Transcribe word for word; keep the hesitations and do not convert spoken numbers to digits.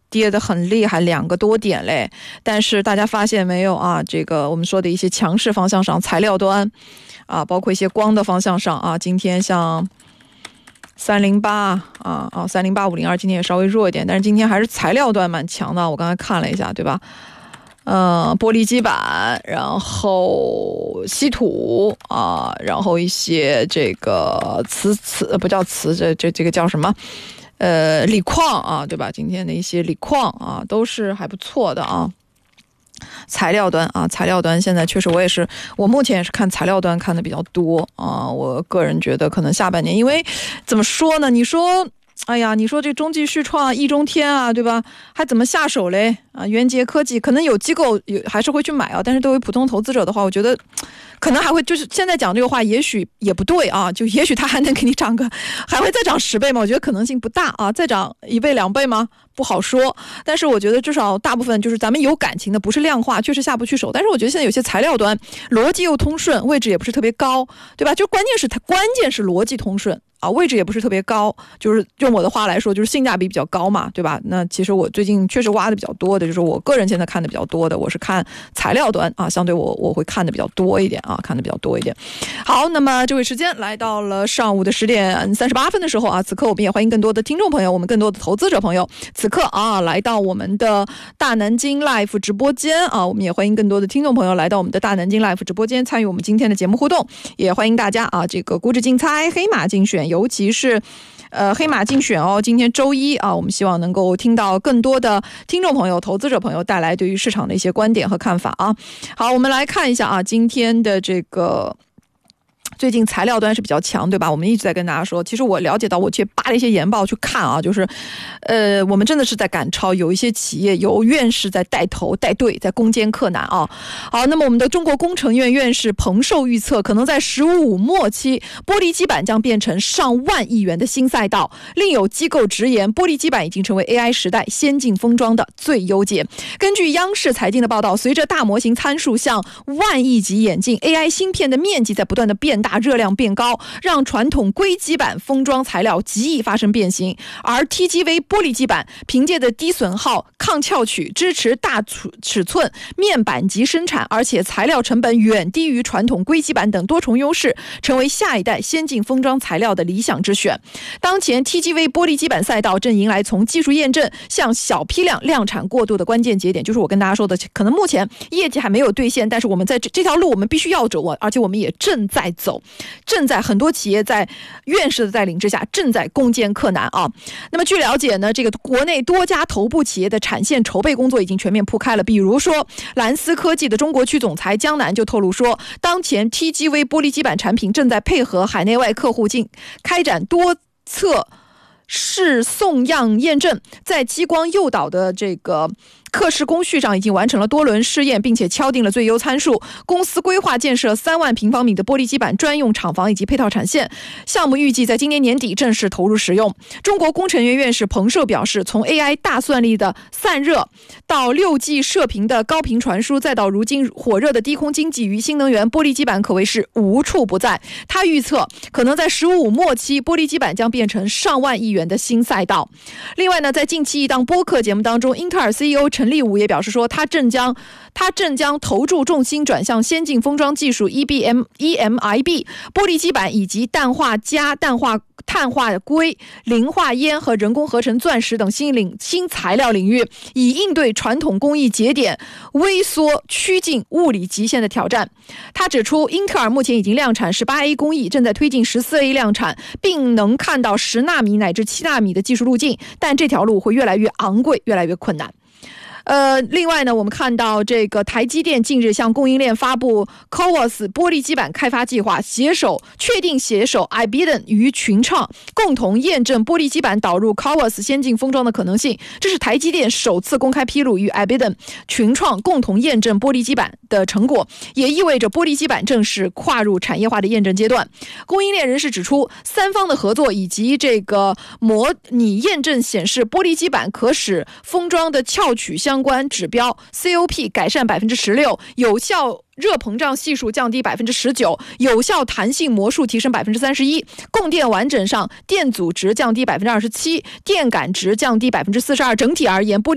跌得很厉害，两个多点嘞。但是大家发现没有啊？这个我们说的一些强势方向上，材料端啊，包括一些光的方向上啊，今天像三零八啊啊三零八五零二今天也稍微弱一点，但是今天还是材料端蛮强的，我刚才看了一下，对吧？呃，玻璃基板，然后稀土啊，然后一些这个瓷瓷不叫瓷，这这这个叫什么？呃，锂矿啊，对吧？今天的一些锂矿啊，都是还不错的啊。材料端啊，材料端现在确实我也是，我目前也是看材料端看的比较多啊。我个人觉得可能下半年，因为怎么说呢？你说。哎呀，你说这中继续创、易中天啊，对吧？还怎么下手嘞？啊，元杰科技可能有机构有还是会去买啊，但是对于普通投资者的话，我觉得可能还会就是现在讲这个话，也许也不对啊，就也许它还能给你涨个，还会再涨十倍吗？我觉得可能性不大啊，再涨一倍两倍吗？不好说。但是我觉得至少大部分就是咱们有感情的，不是量化，确实下不去手。但是我觉得现在有些材料端逻辑又通顺，位置也不是特别高，对吧？就关键是它关键是逻辑通顺。啊，位置也不是特别高，就是用我的话来说，就是性价比比较高嘛，对吧？那其实我最近确实挖的比较多的，就是我个人现在看的比较多的，我是看材料端啊，相对我我会看的比较多一点啊，看的比较多一点。好，那么这位时间来到了上午的十点三十八分的时候啊，此刻我们也欢迎更多的听众朋友，我们更多的投资者朋友，此刻啊来到我们的大南京 Live 直播间啊，我们也欢迎更多的听众朋友来到我们的大南京 Live 直播间参与我们今天的节目互动，也欢迎大家啊这个股指竞猜、黑马竞选。尤其是呃黑马竞选哦，今天周一啊，我们希望能够听到更多的听众朋友、投资者朋友带来对于市场的一些观点和看法啊。好，我们来看一下啊，今天的这个。最近材料端是比较强，对吧？我们一直在跟大家说，其实我了解到，我去扒了一些研报去看啊，就是，呃，我们真的是在赶超，有一些企业有院士在带头带队，在攻坚克难啊。好，那么我们的中国工程院院士彭寿预测，可能在“十五五”末期，玻璃基板将变成上万亿元的新赛道。另有机构直言，玻璃基板已经成为 A I 时代先进封装的最优解。根据央视财经的报道，随着大模型参数向万亿级演进 ，A I 芯片的面积在不断的变大。热量变高，让传统硅基板封装材料极易发生变形，而 T G V 玻璃基板凭借的低损耗、抗翘曲，支持大尺寸面板级生产，而且材料成本远低于传统硅基板等多重优势，成为下一代先进封装材料的理想之选。当前 T G V 玻璃基板赛道正迎来从技术验证向小批量量产过渡的关键节点，就是我跟大家说的，可能目前业绩还没有兑现，但是我们在这这条路我们必须要走，而且我们也正在走。正在很多企业在院士的带领之下正在攻坚克难啊。那么据了解呢，这个国内多家头部企业的产线筹备工作已经全面铺开了。比如说蓝思科技的中国区总裁江南就透露说，当前 T G V 玻璃基板产品正在配合海内外客户进开展多测试送样验证，在激光诱导的这个刻试工序上已经完成了多轮试验，并且敲定了最优参数。公司规划建设三万平方米的玻璃基板专用厂房以及配套产线，项目预计在今年年底正式投入使用。中国工程院院士彭寿表示，从 A I 大算力的散热到 六 G 射频的高频传输，再到如今火热的低空经济与新能源，玻璃基板可谓是无处不在。他预测可能在十五五末期，玻璃基板将变成上万亿元的新赛道。另外呢，在近期一档播客节目当中，英特尔 C E O 陈立武也表示说，他正将他正将投注重心转向先进封装技术 E B M E M I B 玻璃基板以及氮化镓、氮化碳化硅、磷化烟和人工合成钻石等新领新材料领域，以应对传统工艺节点微缩趋近物理极限的挑战。他指出，英特尔目前已经量产 十八 A 工艺，正在推进 十四 A 量产，并能看到十纳米乃至七纳米的技术路径，但这条路会越来越昂贵，越来越困难。呃，另外呢，我们看到这个台积电近日向供应链发布 C O W A S 玻璃基板开发计划，携手确定携手 I B M 与群创共同验证玻璃基板导入 C O W A S 先进封装的可能性。这是台积电首次公开披露与 I B M 群创共同验证玻璃基板的成果，也意味着玻璃基板正式跨入产业化的验证阶段。供应链人士指出，三方的合作以及这个模拟验证显示，玻璃基板可使封装的翘曲相相关指标 C O P 改善 百分之十六， 有效热膨胀系数降低 百分之十九， 有效弹性模数提升 百分之三十一， 供电完整上电阻值降低 百分之二十七， 电感值降低 百分之四十二。 整体而言，玻璃